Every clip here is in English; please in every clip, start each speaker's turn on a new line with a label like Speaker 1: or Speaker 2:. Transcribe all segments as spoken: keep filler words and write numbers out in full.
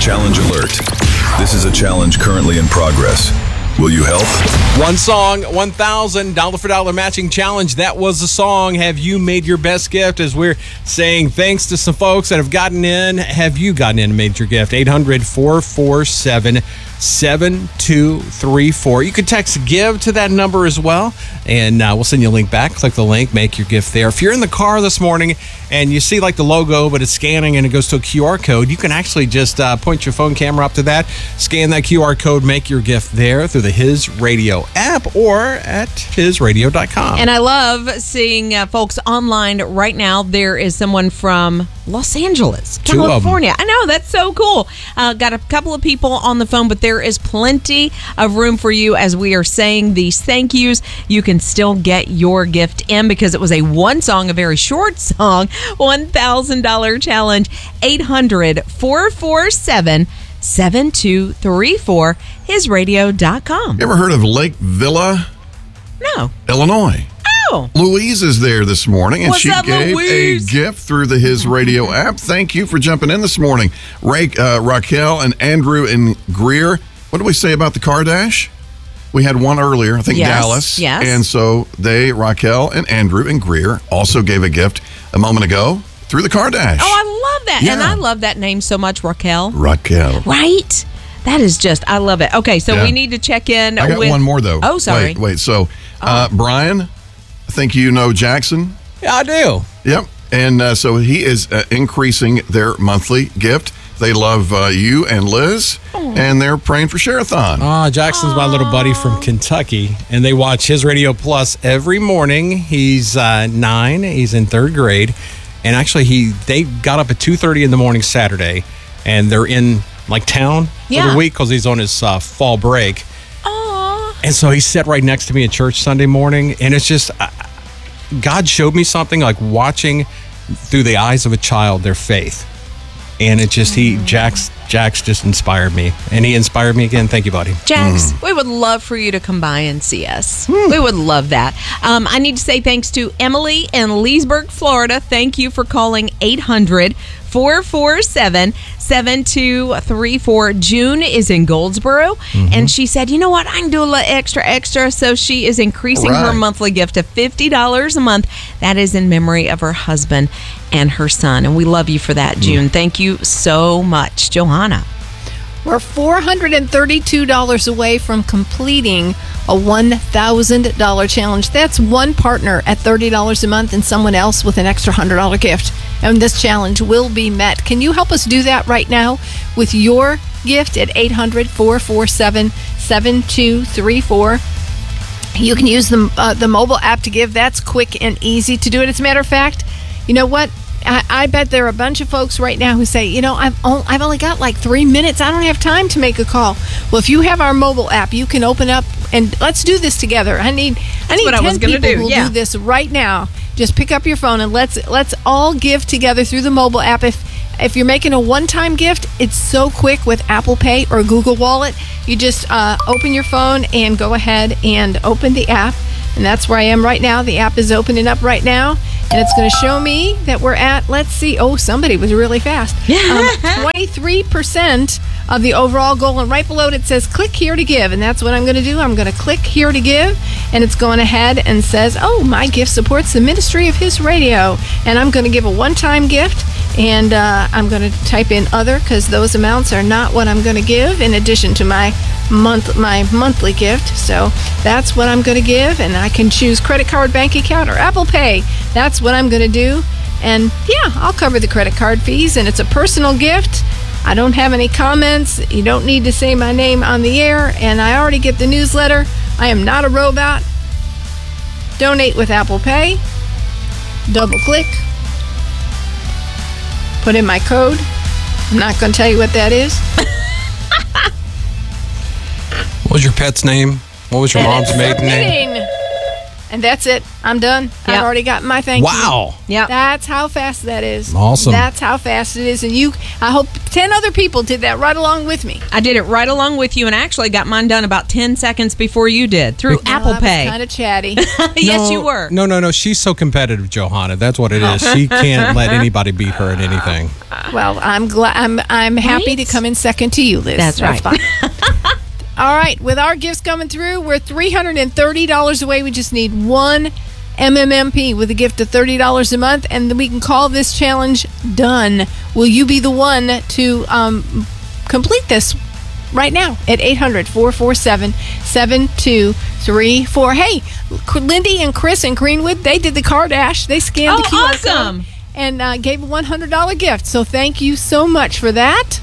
Speaker 1: Challenge alert. This is a challenge currently in progress. Will you help?
Speaker 2: One song, one thousand dollars dollar for dollar matching challenge. That was the song. Have you made your best gift? As we're saying thanks to some folks that have gotten in. Have you gotten in and made your gift? eight hundred, four four seven, seven two three four. You can text GIVE to that number as well, and uh, we'll send you a link back. Click the link, make your gift there. If you're in the car this morning and you see like the logo, but it's scanning and it goes to a Q R code, you can actually just uh, point your phone camera up to that, scan that Q R code, make your gift there through the His Radio app or at his radio dot com.
Speaker 3: And I love seeing uh, folks online right now. There is someone from Los Angeles, California. I know, that's so cool. Uh, got a couple of people on the phone, but there is plenty of room for you as we are saying these thank yous. You can still get your gift in because it was a one song, a very short song, one thousand dollars challenge. eight hundred, four four seven, seven two three four, his radio dot com.
Speaker 4: You ever heard of Lake Villa,
Speaker 3: No.
Speaker 4: Illinois?
Speaker 3: Oh.
Speaker 4: Louise is there this morning, and
Speaker 3: What's
Speaker 4: she
Speaker 3: up,
Speaker 4: gave
Speaker 3: Louise?
Speaker 4: a gift through the His Radio app. Thank you for jumping in this morning. Ray, uh, Raquel and Andrew and Greer. What did we say about the car dash? We had one earlier, I think
Speaker 3: Yes,
Speaker 4: Dallas.
Speaker 3: yes.
Speaker 4: And so they, Raquel and Andrew and Greer, also gave a gift a moment ago through the car dash.
Speaker 3: Oh, I love that.
Speaker 4: Yeah.
Speaker 3: And I love that name so much, Raquel.
Speaker 4: Raquel.
Speaker 3: Right? That is just, I love it. Okay, so
Speaker 4: Yeah.
Speaker 3: we need to check in
Speaker 4: I got
Speaker 3: with...
Speaker 4: one more, though.
Speaker 3: Oh, sorry.
Speaker 4: Wait, wait. So, uh, Brian, I think you know Jackson.
Speaker 2: Yeah, I do.
Speaker 4: Yep. And uh, so he is uh, increasing their monthly gift. They love uh, you and Liz, and they're praying for Share-a-thon.
Speaker 2: Ah, Jackson's my little buddy from Kentucky, and they watch His Radio Plus every morning. He's uh, nine. He's in third grade, and actually, he they got up at two thirty in the morning Saturday, and they're in like town for
Speaker 3: Yeah.
Speaker 2: the week because he's on his uh, fall break.
Speaker 3: Aw.
Speaker 2: And so he sat right next to me at church Sunday morning, and it's just uh, God showed me something like watching through the eyes of a child their faith. And it just, he, Jax, Jax just inspired me. And he inspired me again. Thank you, buddy.
Speaker 3: Jax, we would love for you to come by and see us. We would love that. Um, I need to say thanks to Emily in Leesburg, Florida. Thank you for calling eight hundred, four four seven, seven two three four. June is in Goldsboro, and she said, you know what, I can do a little extra, extra. So she is increasing
Speaker 4: All right.
Speaker 3: her monthly gift to fifty dollars a month. That is in memory of her husband and her son. And we love you for that, June. Thank you so much. Johanna.
Speaker 5: We're four hundred thirty-two dollars away from completing a one thousand dollars challenge. That's one partner at thirty dollars a month and someone else with an extra one hundred dollars gift. And this challenge will be met. Can you help us do that right now with your gift at eight hundred, four four seven, seven two three four? You can use the, uh, the mobile app to give. That's quick and easy to do it. As a matter of fact, you know what? I, I bet there are a bunch of folks right now who say, you know, I've, on, I've only got like three minutes. I don't have time to make a call. Well, if you have our mobile app, you can open up and let's do this together. I need I need
Speaker 3: what I
Speaker 5: ten
Speaker 3: was gonna
Speaker 5: people
Speaker 3: do,
Speaker 5: who will
Speaker 3: yeah.
Speaker 5: do this right now. Just pick up your phone and let's let's all give together through the mobile app. If if you're making a one-time gift, it's so quick with Apple Pay or Google Wallet. You just uh, open your phone and go ahead and open the app. And that's where I am right now. The app is opening up right now. And it's going to show me that we're at, let's see, oh, somebody was really fast. Um, twenty-three percent of the overall goal. And right below it, it says, click here to give. And that's what I'm going to do. I'm going to click here to give. And it's going ahead and says, oh, my gift supports the ministry of His Radio. And I'm going to give a one-time gift. And uh, I'm going to type in other because those amounts are not what I'm going to give in addition to my month my monthly gift. So that's what I'm going to give. And I can choose credit card, bank account, or Apple Pay. That's what I'm going to do. And yeah, I'll cover the credit card fees. And it's a personal gift. I don't have any comments. You don't need to say my name on the air. And I already get the newsletter. I am not a robot. Donate with Apple Pay. Double click. Put in my code. I'm not going to tell you what that is.
Speaker 2: What was your pet's name? What was your
Speaker 5: And
Speaker 2: mom's
Speaker 5: it's
Speaker 2: maiden name?
Speaker 5: submitting. And that's it. I'm done.
Speaker 3: Yep.
Speaker 5: I've already got my thank you.
Speaker 2: Wow.
Speaker 3: Yep.
Speaker 5: That's how fast that is.
Speaker 2: Awesome.
Speaker 5: That's how fast it is. And you, I hope ten other people did that right along with me.
Speaker 3: I did it right along with you and actually got mine done about ten seconds before you did through Apple Pay.
Speaker 5: Kind of chatty.
Speaker 3: Yes,
Speaker 2: No,
Speaker 3: you were.
Speaker 2: No, no, no. She's so competitive, Johanna. That's what it is. She can't let anybody beat her at anything.
Speaker 5: Well, I'm glad. I'm I'm happy
Speaker 3: Right?
Speaker 5: to come in second to you, Liz.
Speaker 3: That's right.
Speaker 5: fine. All right, with our gifts coming through, we're three hundred thirty dollars away. We just need one M M M P with a gift of thirty dollars a month, and then we can call this challenge done. Will you be the one to um, complete this right now at eight hundred, four four seven, seven two three four? Hey, Lindy and Chris in Greenwood, they did the car dash. They scanned
Speaker 3: Oh,
Speaker 5: the Q R
Speaker 3: awesome.
Speaker 5: code and uh, gave a one hundred dollars gift. So thank you so much for that.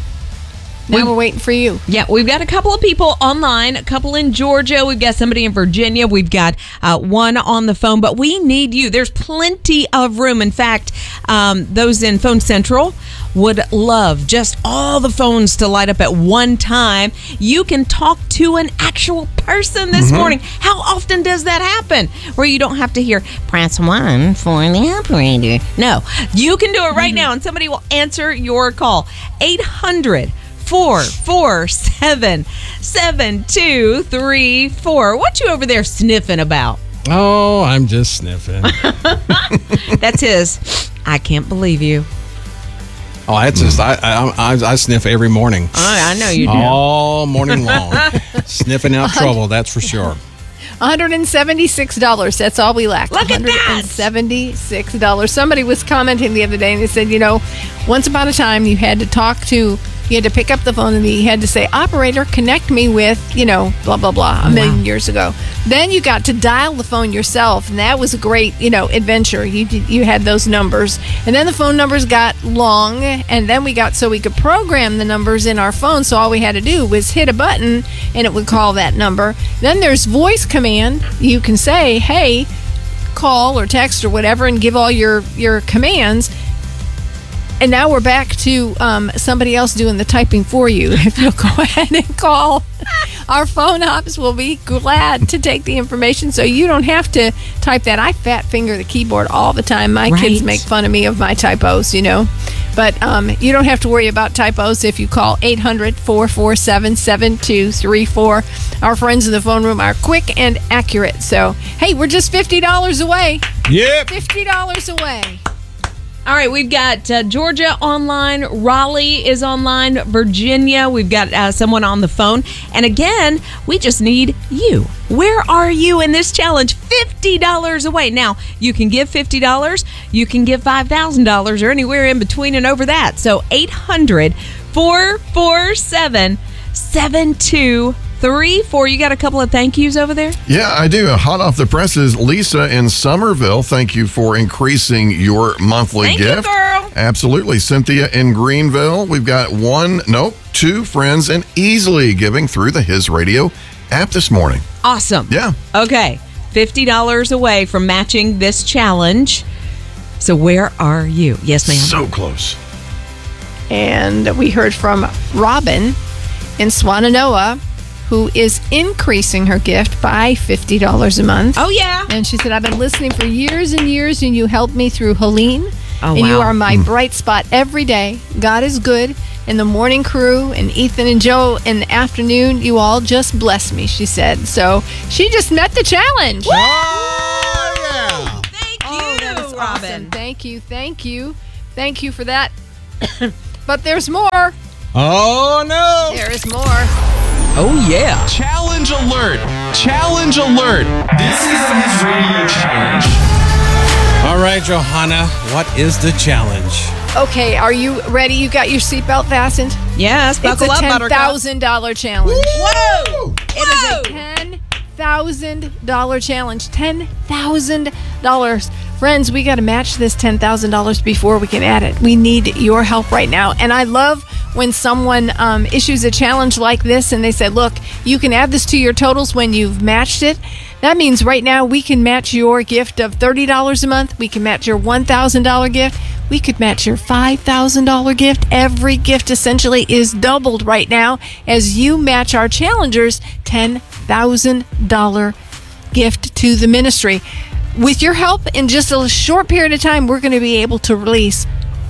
Speaker 5: Now
Speaker 3: We-
Speaker 5: we're waiting for you.
Speaker 3: Yeah, we've got a couple of people online, a couple in Georgia. We've got somebody in Virginia. We've got uh, one on the phone, but we need you. There's plenty of room. In fact, um, those in Phone Central would love just all the phones to light up at one time. You can talk to an actual person this morning. How often does that happen? Where you don't have to hear, press one for the operator. No, you can do it right now, and somebody will answer your call. eight hundred, four four seven, seven two three four. What you over there sniffing about?
Speaker 2: Oh, I'm just sniffing.
Speaker 3: That's his. I can't believe you.
Speaker 2: Oh, that's just I, I I I sniff every morning,
Speaker 3: I, I know you do.
Speaker 2: all morning long, sniffing out trouble. That's for sure.
Speaker 5: one hundred seventy-six dollars. That's all we lacked.
Speaker 3: Look at that!
Speaker 5: one hundred seventy-six dollars. Somebody was commenting the other day and they said, you know, once upon a time you had to talk to, you had to pick up the phone and you had to say, operator, connect me with, you know, blah, blah, blah, a million years ago. Then you got to dial the phone yourself, and that was a great, you know, adventure. You did- you had those numbers. And then the phone numbers got long, and then we got so we could program the numbers in our phone, so all we had to do was hit a button, and it would call that number. Then there's voice command. You can say, hey, call or text or whatever, and give all your, your commands. And now we're back to um, somebody else doing the typing for you. If you'll go ahead and call, our phone hops will be glad to take the information so you don't have to type that. I fat finger the keyboard all the time. My
Speaker 3: Right.
Speaker 5: kids make fun of me of my typos, you know. But um, you don't have to worry about typos if you call eight hundred, four four seven, seven two three four. Our friends in the phone room are quick and accurate. So, hey, we're just fifty dollars away.
Speaker 2: Yep.
Speaker 5: fifty dollars away.
Speaker 3: All right, we've got uh, Georgia online, Raleigh is online, Virginia, we've got uh, someone on the phone. And again, we just need you. Where are you in this challenge? fifty dollars away. Now, you can give fifty dollars, you can give five thousand dollars, or anywhere in between and over that. So eight hundred, four four seven, seven two three four. You got a couple of thank yous over there?
Speaker 4: Yeah, I do. Hot off the presses, Lisa in Somerville. Thank you for increasing your monthly
Speaker 3: Thank you,
Speaker 4: gift.
Speaker 3: girl.
Speaker 4: Absolutely. Cynthia in Greenville. We've got one, nope, two friends and easily giving through the His Radio app this morning.
Speaker 3: Awesome.
Speaker 4: Yeah.
Speaker 3: Okay, fifty dollars away from matching this challenge. So where are you? Yes, ma'am.
Speaker 4: So close.
Speaker 5: And we heard from Robin in Swannanoa, who is increasing her gift by fifty dollars a month.
Speaker 3: Oh, yeah.
Speaker 5: And she said, I've been listening for years and years, and you helped me through Helene.
Speaker 3: Oh,
Speaker 5: and you
Speaker 3: wow.
Speaker 5: are my bright spot every day. God is good. And the morning crew and Ethan and Joe in the afternoon, you all just bless me, she said. So she just met the challenge.
Speaker 2: Oh, yeah.
Speaker 3: Thank you,
Speaker 5: Oh, that is
Speaker 3: Robin.
Speaker 5: awesome. Thank you, thank you. Thank you for that. But there's more.
Speaker 2: Oh, no.
Speaker 5: There is more.
Speaker 3: Oh, yeah.
Speaker 6: Challenge alert! Challenge alert! This is the His Radio Challenge.
Speaker 2: All right, Johanna, what is the challenge?
Speaker 5: Okay, are you ready? You got your seatbelt fastened?
Speaker 3: Yes,
Speaker 5: It's
Speaker 3: buckle
Speaker 5: a
Speaker 3: up,
Speaker 5: ten
Speaker 3: Buttercup.
Speaker 5: thousand dollars challenge.
Speaker 3: Whoa!
Speaker 5: It is a ten thousand dollars challenge. ten thousand dollars. Friends, we got to match this ten thousand dollars before we can add it. We need your help right now. And I love when someone um, issues a challenge like this and they say, look, you can add this to your totals when you've matched it. That means right now we can match your gift of thirty dollars a month. We can match your one thousand dollars gift. We could match your five thousand dollars gift. Every gift essentially is doubled right now as you match our challengers' ten thousand dollars gift to the ministry. With your help, in just a short period of time, we're going to be able to release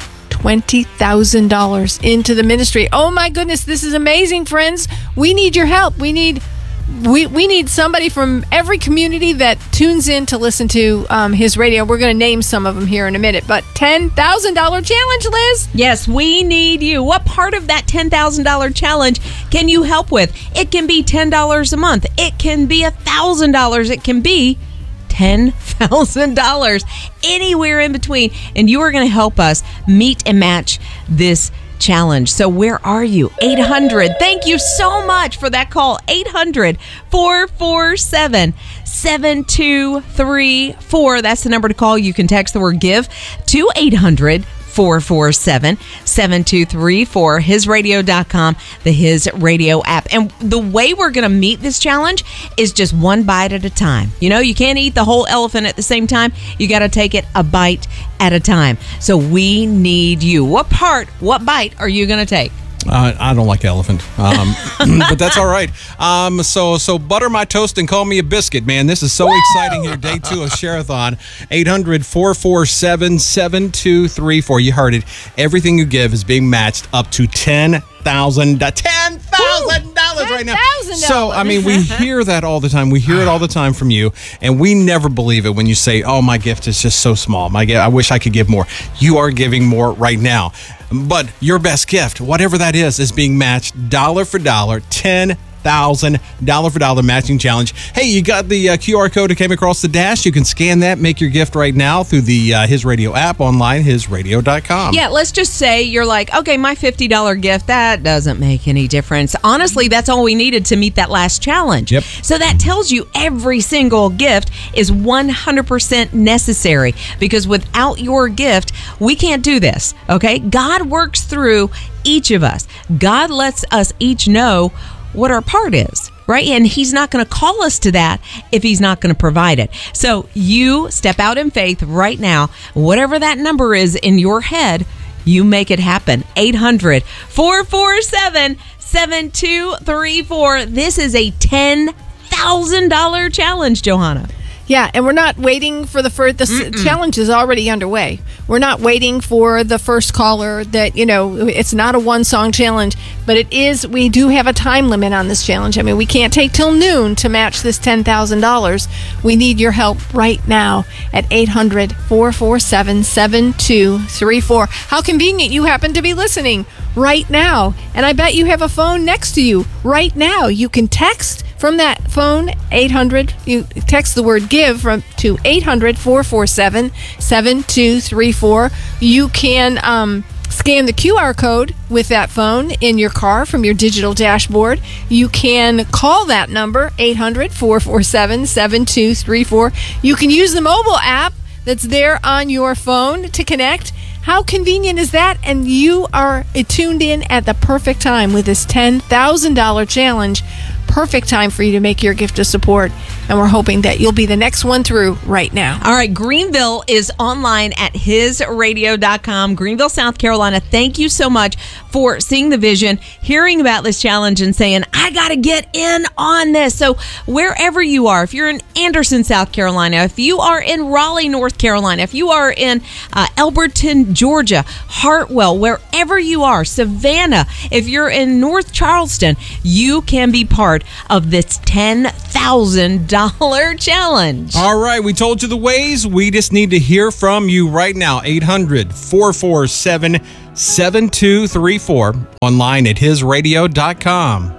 Speaker 5: twenty thousand dollars into the ministry. Oh my goodness, this is amazing, friends. We need your help. We need we we need somebody from every community that tunes in to listen to um, his radio. We're going to name some of them here in a minute, but ten thousand dollars challenge, Liz.
Speaker 3: Yes, we need you. What part of that ten thousand dollars challenge can you help with? It can be ten dollars a month. It can be one thousand dollars. It can be ten thousand dollars, anywhere in between. And you are going to help us meet and match this challenge. So where are you? eight hundred. Thank you so much for that call. eight hundred, four four seven, seven two three four. That's the number to call. You can text the word give to eight hundred, four four seven, seven two three four, his radio dot com, the His Radio app. And the way we're going to meet this challenge is just one bite at a time. You know, you can't eat the whole elephant at the same time. You got to take it a bite at a time. So we need you. What part, what bite are you going to take?
Speaker 2: Uh, I don't like elephant, um, but that's all right. Um, so, so butter my toast and call me a biscuit, man. This is so Woo! exciting here. Day two of Share-a-thon. eight hundred, four four seven, seven two three four. You heard it. Everything you give is being matched up to ten thousand dollars. ten thousand dollars right now. So, I mean, we hear that all the time. We hear it all the time from you, and we never believe it when you say, oh, my gift is just so small. My gift, I wish I could give more. You are giving more right now. But your best gift, whatever that is, is being matched dollar for dollar, ten thousand dollar for dollar matching challenge. Hey, you got the uh, Q R code that came across the dash. You can scan that, make your gift right now through the uh, His Radio app online, his radio dot com.
Speaker 3: Yeah, let's just say you're like, okay, my fifty dollars gift, that doesn't make any difference. Honestly, that's all we needed to meet that last challenge.
Speaker 2: Yep.
Speaker 3: So that tells you every single gift is one hundred percent necessary, because without your gift, we can't do this, okay? God works through each of us. God lets us each know what our part is, right? And he's not going to call us to that if he's not going to provide it. So you step out in faith right now. Whatever that number is in your head, you make it happen. eight hundred, four four seven, seven two three four. This is a ten thousand dollars challenge, Johanna.
Speaker 5: Yeah, and we're not waiting for the first. The Mm-mm. challenge is already underway. We're not waiting for the first caller. That, you know, it's not a one-song challenge, but it is. We do have a time limit on this challenge. I mean, we can't take till noon to match this ten thousand dollars. We need your help right now at eight hundred, four four seven, seven two three four. How convenient you happen to be listening right now. And I bet you have a phone next to you right now. You can text from that phone, eight hundred, you text the word give from to eight hundred, four four seven, seven two three four. You can um, scan the Q R code with that phone in your car from your digital dashboard. You can call that number, eight hundred, four four seven, seven two three four. You can use the mobile app that's there on your phone to connect. How convenient is that? And you are tuned in at the perfect time with this ten thousand dollars challenge. Perfect time for you to make your gift of support. And we're hoping that you'll be the next one through right now.
Speaker 3: All right, Greenville is online at his radio dot com. Greenville, South Carolina, thank you so much for seeing the vision, hearing about this challenge, and saying, I got to get in on this. So wherever you are, if you're in Anderson, South Carolina, if you are in Raleigh, North Carolina, if you are in uh, Elberton, Georgia, Hartwell, wherever you are, Savannah, if you're in North Charleston, you can be part of this ten thousand dollars challenge.
Speaker 2: All right, we told you the ways. We just need to hear from you right now. eight hundred, four four seven, seven two three four. Online at his radio dot com.